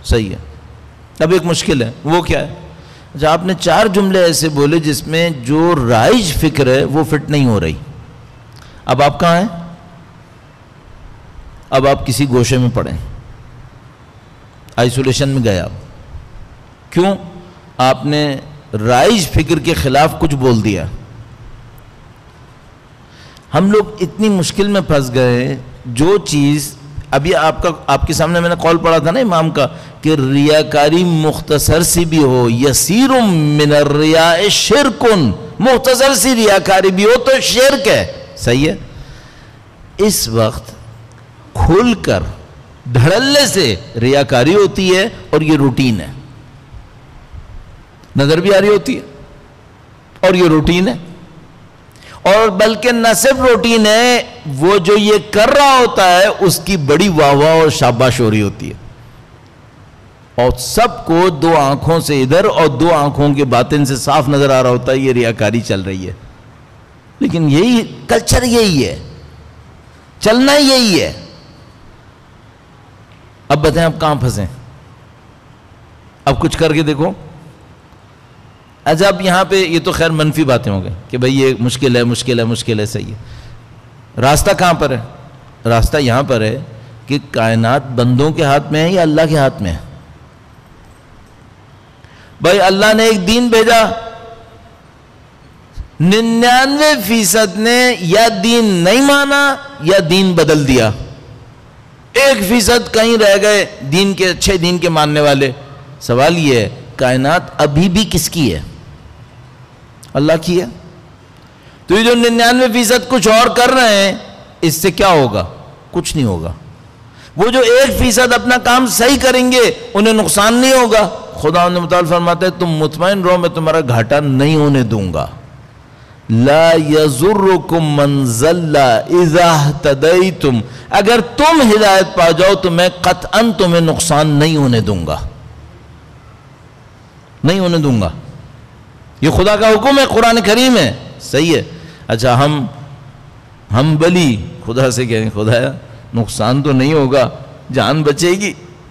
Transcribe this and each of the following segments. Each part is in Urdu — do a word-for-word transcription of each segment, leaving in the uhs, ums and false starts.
صحیح ہے. اب ایک مشکل ہے، وہ کیا ہے؟ اچھا آپ نے چار جملے ایسے بولے جس میں جو رائج فکر ہے وہ فٹ نہیں ہو رہی. اب آپ کہاں ہیں؟ اب آپ کسی گوشے میں پڑیں، آئسولیشن میں گئے. آپ کیوں؟ آپ نے رائج فکر کے خلاف کچھ بول دیا. ہم لوگ اتنی مشکل میں پھنس گئے. جو چیز ابھی آپ کا آپ کے سامنے میں نے قول پڑھا تھا نا امام کا کہ ریاکاری مختصر سی بھی ہو، یسیر من الریاء شرکن، مختصر سی ریاکاری بھی ہو تو شرک ہے. صحیح ہے. اس وقت کھل کر دھڑلے سے ریاکاری ہوتی ہے اور یہ روٹین ہے. نظر بھی آ رہی ہوتی ہے اور یہ روٹین ہے. اور بلکہ نہ صرف روٹین ہے، وہ جو یہ کر رہا ہوتا ہے اس کی بڑی واہ واہ اور شاباش ہو رہی ہوتی ہے. اور سب کو دو آنکھوں سے ادھر اور دو آنکھوں کے باطن سے صاف نظر آ رہا ہوتا ہے یہ ریاکاری چل رہی ہے. لیکن یہی کلچر، یہی ہے، چلنا یہی ہے. اب بتائیں اب کہاں پھنسیں؟ اب کچھ کر کے دیکھو. اچھا اب یہاں پہ یہ تو خیر منفی باتیں ہو گئی کہ بھئی یہ مشکل ہے مشکل ہے مشکل ہے. صحیح ہے. راستہ کہاں پر ہے؟ راستہ یہاں پر ہے کہ کائنات بندوں کے ہاتھ میں ہے یا اللہ کے ہاتھ میں ہے؟ بھئی اللہ نے ایک دین بھیجا، ننانوے فیصد نے یا دین نہیں مانا یا دین بدل دیا. ایک فیصد کہیں رہ گئے دین کے، اچھے دین کے ماننے والے. سوال یہ ہے کائنات ابھی بھی کس کی ہے؟ اللہ کی ہے. تو یہ جو ننانوے فیصد کچھ اور کر رہے ہیں اس سے کیا ہوگا؟ کچھ نہیں ہوگا. وہ جو ایک فیصد اپنا کام صحیح کریں گے انہیں نقصان نہیں ہوگا. خدا نے متعال فرماتا ہے تم مطمئن رہو میں تمہارا گھاٹا نہیں ہونے دوں گا. لا یضرکم من ضل اذا اہتدیتم، اگر تم ہدایت پا جاؤ تو میں قطعاً تمہیں نقصان نہیں ہونے دوں گا، نہیں ہونے دوں گا. یہ خدا کا حکم ہے، قرآن کریم ہے. صحیح ہے. اچھا ہم ہم بلی خدا سے کہیں خدایا نقصان تو نہیں ہوگا، جان بچے گی.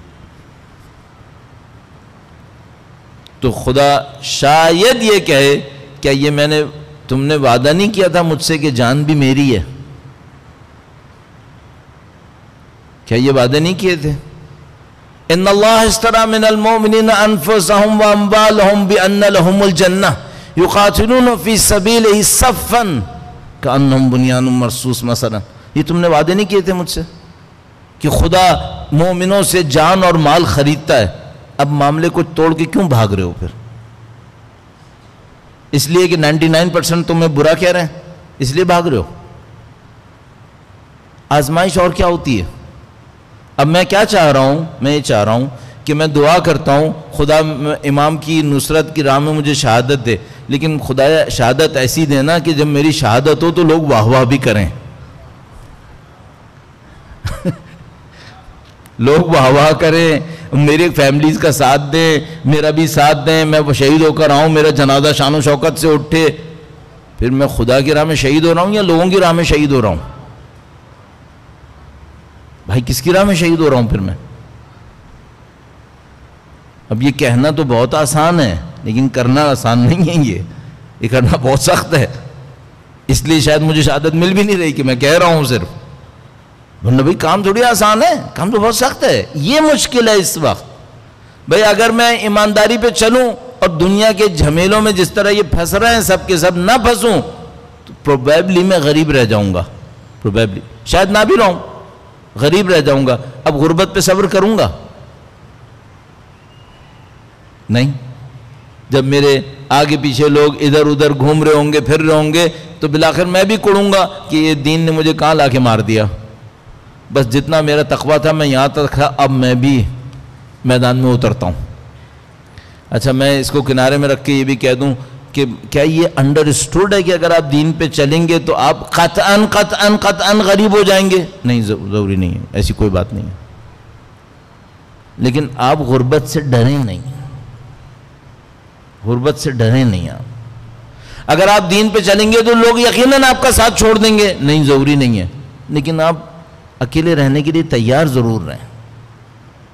تو خدا شاید یہ کہے کیا یہ میں نے تم نے وعدہ نہیں کیا تھا مجھ سے کہ جان بھی میری ہے؟ کیا یہ وعدے نہیں کیے تھے؟ ان اللہ اشترى من المؤمنین انفسهم واموالهم بان لهم الجنہ یقاتلون فی سبیلہ صفا کانہم بنیان مرصوص مثلا. یہ تم نے وعدے نہیں کیے تھے مجھ سے کہ خدا مومنوں سے جان اور مال خریدتا ہے؟ اب معاملے کو توڑ کے کیوں بھاگ رہے ہو پھر؟ اس لیے کہ نائنٹی نائن پرسنٹ تمہیں برا کہہ رہے ہیں اس لیے بھاگ رہے ہو؟ آزمائش اور کیا ہوتی ہے؟ اب میں کیا چاہ رہا ہوں؟ میں یہ چاہ رہا ہوں کہ میں دعا کرتا ہوں خدا امام کی نصرت کی راہ میں مجھے شہادت دے، لیکن خدا شہادت ایسی دینا کہ جب میری شہادت ہو تو لوگ واہ واہ بھی کریں. لوگ واہ واہ کریں، میرے فیملیز کا ساتھ دیں، میرا بھی ساتھ دیں، میں شہید ہو کر آؤں، میرا جنازہ شان و شوکت سے اٹھے. پھر میں خدا کی راہ میں شہید ہو رہا ہوں یا لوگوں کی راہ میں شہید ہو رہا ہوں؟ بھائی کس کی راہ میں شہید ہو رہا ہوں پھر میں؟ اب یہ کہنا تو بہت آسان ہے لیکن کرنا آسان نہیں ہے. یہ یہ کرنا بہت سخت ہے. اس لیے شاید مجھے شہادت مل بھی نہیں رہی کہ میں کہہ رہا ہوں صرف. ورنہ بھائی کام تھوڑی آسان ہے، کام تو بہت سخت ہے. یہ مشکل ہے اس وقت. بھائی اگر میں ایمانداری پہ چلوں اور دنیا کے جھمیلوں میں جس طرح یہ پھنس رہے ہیں سب کے سب نہ پھنسوں تو پروبیبلی میں غریب رہ جاؤں گا. پروبیبلی شاید نہ بھی رہوں، غریب رہ جاؤں گا. اب غربت پہ صبر کروں گا؟ نہیں. جب میرے آگے پیچھے لوگ ادھر ادھر گھوم رہے ہوں گے پھر رہے ہوں گے تو بالآخر میں بھی کڑوں گا کہ یہ دین نے مجھے کہاں لا کے مار دیا. بس جتنا میرا تقویٰ تھا میں یہاں تک تھا، اب میں بھی میدان میں اترتا ہوں. اچھا میں اس کو کنارے میں رکھ کے یہ بھی کہہ دوں کہ کیا یہ انڈرسٹوڈ ہے کہ اگر آپ دین پہ چلیں گے تو آپ قطعاً قطعاً قطعاً غریب ہو جائیں گے؟ نہیں، ضروری نہیں ہے، ایسی کوئی بات نہیں ہے. لیکن آپ غربت سے ڈریں نہیں، غربت سے ڈریں نہیں. آپ اگر آپ دین پہ چلیں گے تو لوگ یقیناً آپ کا ساتھ چھوڑ دیں گے، نہیں ضروری نہیں ہے، لیکن آپ اکیلے رہنے کے لیے تیار ضرور رہیں.